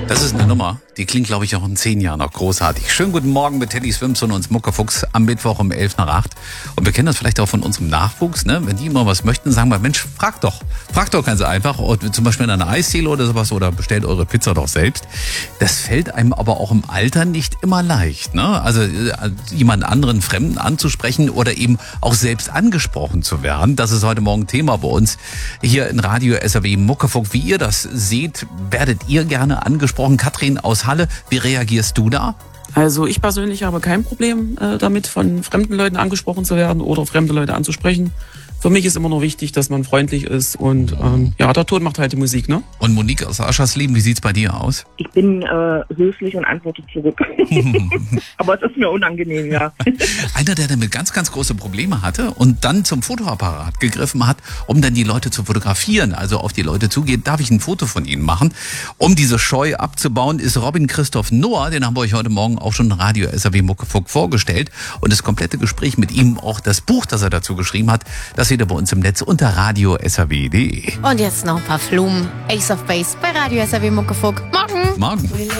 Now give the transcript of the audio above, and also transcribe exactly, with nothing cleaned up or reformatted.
Das ist eine Nummer, die klingt, glaube ich, auch in zehn Jahren noch großartig. Schönen guten Morgen mit Teddy Swimson und Muckefuchs am Mittwoch um elf nach acht. Und wir kennen das vielleicht auch von unserem Nachwuchs, ne? Wenn die immer was möchten, sagen wir, Mensch, frag doch. Frag doch ganz einfach, zum Beispiel in einer Eisdiele oder sowas, oder bestellt eure Pizza doch selbst. Das fällt einem aber auch im Alter nicht immer leicht, ne? Also jemand anderen Fremden anzusprechen oder eben auch selbst angesprochen zu werden. Das ist heute Morgen Thema bei uns hier in Radio S R W Muckefuchs. Wie ihr das seht, werdet ihr gerne angesprochen? Katrin aus Halle, wie reagierst du da? Also ich persönlich habe kein Problem äh, damit, von fremden Leuten angesprochen zu werden oder fremde Leute anzusprechen. Für mich ist immer nur wichtig, dass man freundlich ist und ähm, ja, der Ton macht halt die Musik, ne? Und Monique aus Aschersleben, wie sieht's bei dir aus? Ich bin äh, höflich und antworte zurück. Aber es ist mir unangenehm, ja. Einer, der damit ganz, ganz große Probleme hatte und dann zum Fotoapparat gegriffen hat, um dann die Leute zu fotografieren, also auf die Leute zugeht, darf ich ein Foto von ihnen machen? Um diese Scheu abzubauen, ist Robin Christoph Noah, den haben wir euch heute Morgen auch schon in Radio S R W Muckefuck vorgestellt. Und das komplette Gespräch mit ihm, auch das Buch, das er dazu geschrieben hat, das seht ihr bei uns im Netz unter radio s r w punkt d e. Und jetzt noch ein paar Blumen. Ace of Base bei Radio S R W Muckefuck. Morgen! Morgen.